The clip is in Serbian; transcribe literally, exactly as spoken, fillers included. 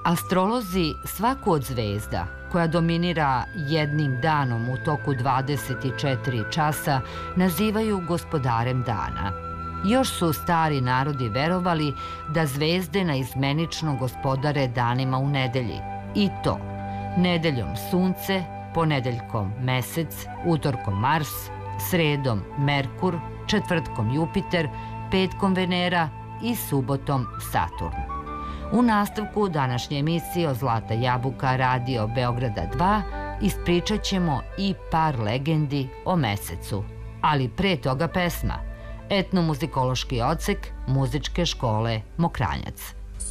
Astrolozi svaku od zvezda koja dominira jednim danom u toku dvadeset četiri časa nazivaju gospodarem dana. Još su stari narodi verovali da zvezde naizmenično gospodare danima u nedelji. I to nedeljom sunce, ponedeljkom mesec, utorkom Mars, sredom Merkur, četvrtkom Jupiter, petkom Venera i subotom Saturn. U nastavku današnje emisije o Zlata jabuka Radio Beograda dva ispričat ćemo i par legendi o mesecu. Ali pre toga pesma, etnomuzikološki odsek Muzičke škole Mokranjac.